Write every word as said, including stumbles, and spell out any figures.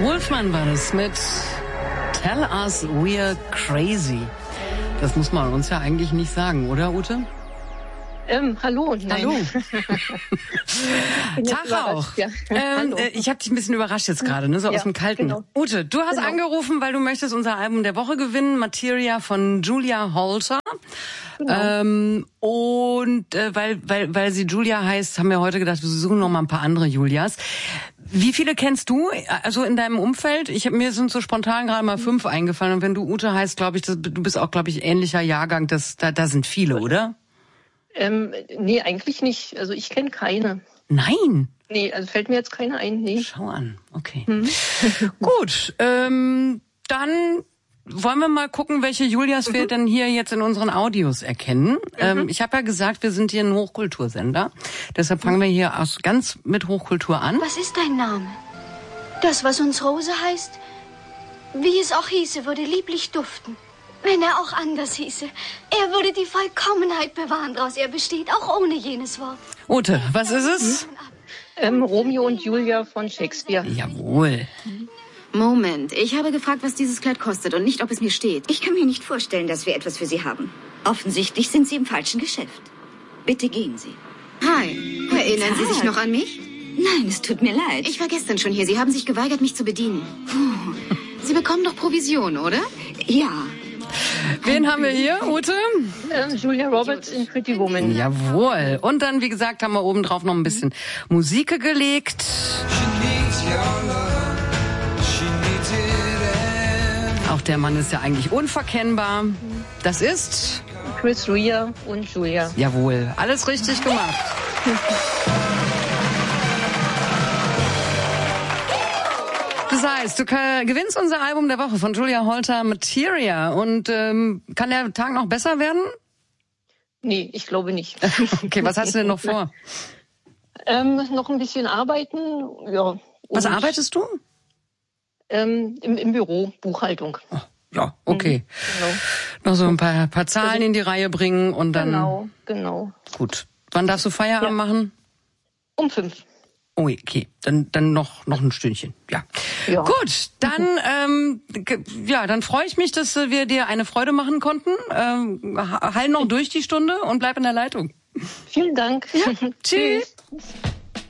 Wolfman war das mit Tell Us We're Crazy. Das muss man uns ja eigentlich nicht sagen, oder Ute? Ähm, hallo. Nein. Hallo. Tag auch. Ja. Ähm, äh, ich habe dich ein bisschen überrascht jetzt gerade, ne, so ja, aus dem Kalten. Genau. Ute, du hast genau. angerufen, weil du möchtest unser Album der Woche gewinnen, Materia von Julia Holter. Genau. Ähm, und äh, weil, weil, weil sie Julia heißt, haben wir heute gedacht, wir suchen noch mal ein paar andere Julias. Wie viele kennst du, also in deinem Umfeld? Ich hab, mir sind so spontan gerade mal fünf eingefallen. Und wenn du Ute heißt, glaube ich, das, du bist auch, glaube ich, ähnlicher Jahrgang. Das, da, da sind viele, oder? Ähm, nee, eigentlich nicht. Also ich kenne keine. Nein? Nee, also fällt mir jetzt keine ein. Nee. Schau an, okay. Hm. Gut, ähm, dann wollen wir mal gucken, welche Julias mhm. wir denn hier jetzt in unseren Audios erkennen. Mhm. Ähm, ich habe ja gesagt, wir sind hier ein Hochkultursender. Deshalb fangen wir hier aus, ganz mit Hochkultur an. Was ist dein Name? Das, was uns Rose heißt, wie es auch hieße, würde lieblich duften. Wenn er auch anders hieße. Er würde die Vollkommenheit bewahren, daraus er besteht, auch ohne jenes Wort. Ute, was ist es? Ähm, Romeo und Julia von Shakespeare. Jawohl. Moment, ich habe gefragt, was dieses Kleid kostet und nicht, ob es mir steht. Ich kann mir nicht vorstellen, dass wir etwas für Sie haben. Offensichtlich sind Sie im falschen Geschäft. Bitte gehen Sie. Hi, erinnern Sie sich noch an mich? Nein, es tut mir leid. Ich war gestern schon hier. Sie haben sich geweigert, mich zu bedienen. Puh. Sie bekommen doch Provision, oder? Ja. Wen haben wir hier, Ute? Ähm, Julia Roberts in Pretty Woman. Jawohl. Und dann, wie gesagt, haben wir oben drauf noch ein bisschen Musik gelegt. Auch der Mann ist ja eigentlich unverkennbar. Das ist Chris Rea und Julia. Jawohl. Alles richtig gemacht. Das heißt, du gewinnst unser Album der Woche von Julia Holter, Materia. Und ähm, kann der Tag noch besser werden? Nee, ich glaube nicht. Okay, was hast du denn noch vor? Ähm, noch ein bisschen arbeiten, ja. Was arbeitest du? Ähm, im, im Büro, Buchhaltung. Oh, ja, okay. Mhm, genau. Noch so ein paar, paar Zahlen also, in die Reihe bringen und dann... Genau, genau. Gut. Wann darfst du Feierabend ja. machen? Um fünf. Oh, okay, dann dann noch noch ein Stündchen, ja. ja. Gut, dann ähm, ja, dann freue ich mich, dass wir dir eine Freude machen konnten. Ähm, heil noch durch die Stunde und bleib in der Leitung. Vielen Dank. Ja. Tschüss.